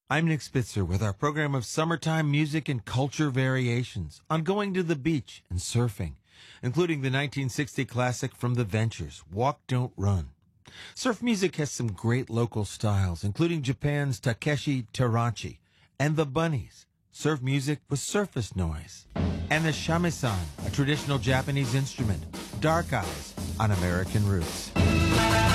I'm Nick Spitzer with our program of summertime music and culture variations on going to the beach and surfing, including the 1960 classic from The Ventures, Walk Don't Run. Surf music has some great local styles, including Japan's Takeshi Terachi and the Bunnies, surf music with surface noise, and the shamisen, a traditional Japanese instrument, Dark Eyes on American Roots.